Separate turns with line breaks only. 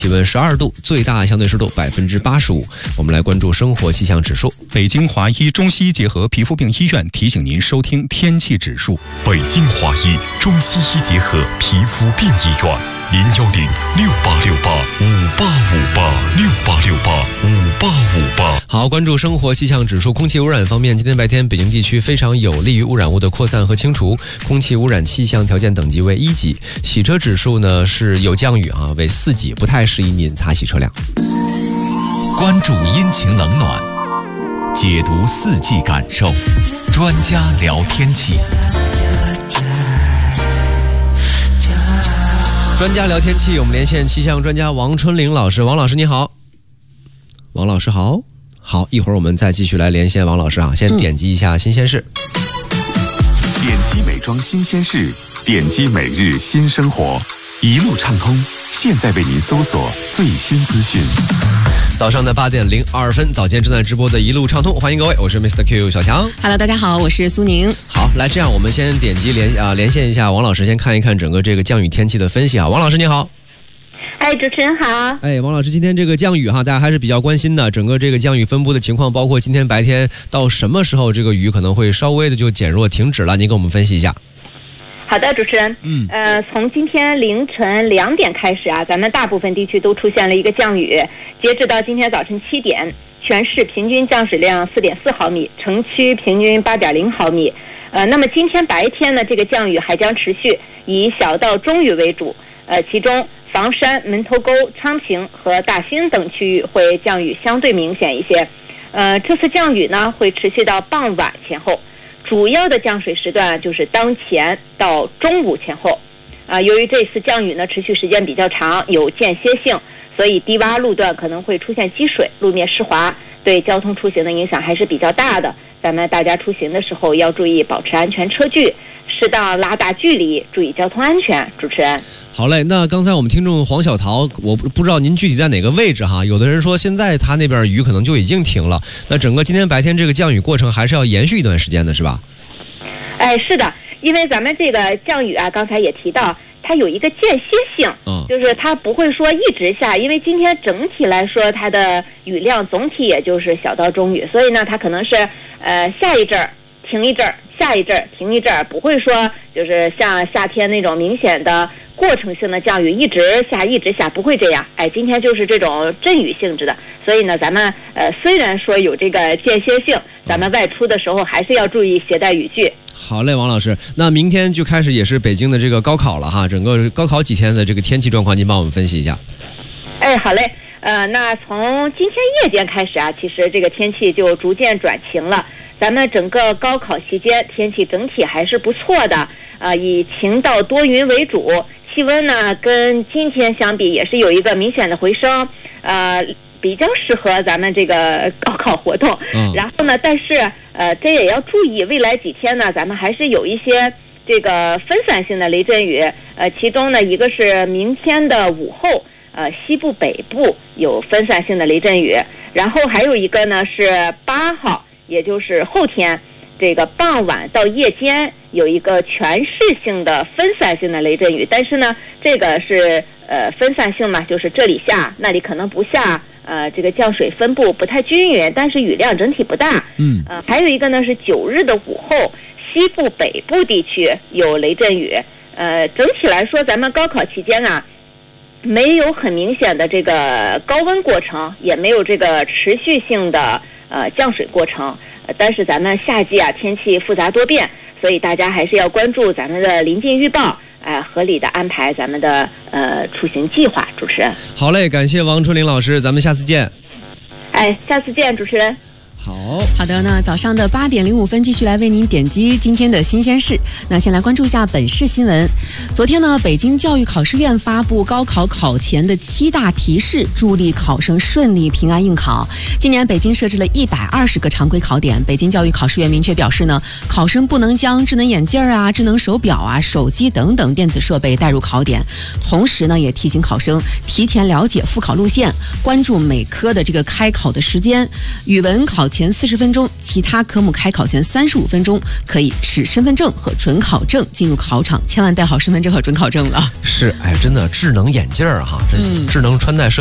气温12度，最大相对湿度85%。我们来关注生活气象指数。
北京华医中西医结合皮肤病医院提醒您收听天气指数。
北京华医中西医结合皮肤病医院，01068685858586858。
好，关注生活气象指数。空气污染方面，今天白天北京地区非常有利于污染物的扩散和清除，空气污染气象条件等级为1级。洗车指数呢是有降雨为4级，不太适宜您擦洗车辆。
关注阴晴冷暖，解读四季感受，专家聊天气。
专家聊天气，我们连线气象专家王春玲老师。王老师你好。王老师好。好，一会儿我们再继续来连线王老师先点击一下新鲜事。
点击美妆新鲜事，点击每日新生活，一路畅通，现在为您搜索最新资讯。
早上的8点02分，早间正在直播的一路畅通，欢迎各位，我是 Mr. Q 小强。
Hello， 大家好，我是苏宁。
好，来这样，我们先点击连线一下王老师，先看一看整个这个降雨天气的分析王老师你好。
主持人好。
王老师，今天这个降雨大家还是比较关心的，整个这个降雨分布的情况，包括今天白天到什么时候这个雨可能会稍微的就减弱停止了，您给我们分析一下。
好的，主持人。从今天凌晨2点开始咱们大部分地区都出现了一个降雨，截止到今天早晨7点，全市平均降水量4.4毫米，城区平均8.0毫米。那么今天白天呢，这个降雨还将持续，以小到中雨为主。其中房山、门头沟、昌平和大兴等区域会降雨相对明显一些。这次降雨呢会持续到傍晚前后。主要的降水时段就是当前到中午前后。由于这次降雨呢持续时间比较长，有间歇性，所以低洼路段可能会出现积水，路面湿滑，对交通出行的影响还是比较大的。咱们大家出行的时候要注意保持安全车距，适当拉大距离，注意交通安全。主持人，
好嘞。那刚才我们听众黄小桃，我不知道您具体在哪个位置有的人说现在他那边雨可能就已经停了，那整个今天白天这个降雨过程还是要延续一段时间的是吧？
是的，因为咱们这个降雨刚才也提到，它有一个间歇性，就是它不会说一直下，因为今天整体来说它的雨量总体也就是小到中雨，所以呢它可能是下一阵儿停一阵儿，下一阵儿停一阵儿，不会说就是像夏天那种明显的过程性的降雨一直下，不会这样。今天就是这种阵雨性质的，所以呢咱们虽然说有这个间歇性，咱们外出的时候还是要注意携带雨具。
好嘞，王老师，那明天就开始也是北京的这个高考了整个高考几天的这个天气状况您帮我们分析一下。
好嘞。那从今天夜间开始其实这个天气就逐渐转晴了。咱们整个高考期间天气整体还是不错的，以晴到多云为主，气温呢跟今天相比也是有一个明显的回升，比较适合咱们这个高考活动。然后呢，但是这也要注意，未来几天呢，咱们还是有一些这个分散性的雷阵雨。其中呢，一个是明天的午后，西部北部有分散性的雷阵雨，然后还有一个呢是8号，也就是后天，这个傍晚到夜间有一个全市性的分散性的雷阵雨，但是呢，这个是分散性嘛，就是这里下，那里可能不下，这个降水分布不太均匀，但是雨量整体不大。还有一个呢是9日的午后，西部北部地区有雷阵雨。整体来说，咱们高考期间没有很明显的这个高温过程，也没有这个持续性的降水过程。但是咱们夏季天气复杂多变，所以大家还是要关注咱们的临近预报，合理的安排咱们的出行计划。主持人，
好嘞，感谢王春玲老师，咱们下次见。
下次见，主持人。
好的，那早上的8点05分继续来为您点击今天的新鲜事。那先来关注一下本市新闻。昨天呢，北京教育考试院发布高考考前的7大提示，助力考生顺利平安应考。今年北京设置了120个常规考点，北京教育考试院明确表示呢，考生不能将智能眼镜智能手表手机等等电子设备带入考点。同时呢，也提醒考生提前了解复考路线，关注每科的这个开考的时间。语文考前40分钟，其他科目开考前35分钟可以持身份证和准考证进入考场，千万带好身份证和准考证了。
是，哎，真的智能眼镜儿哈，这智能穿戴设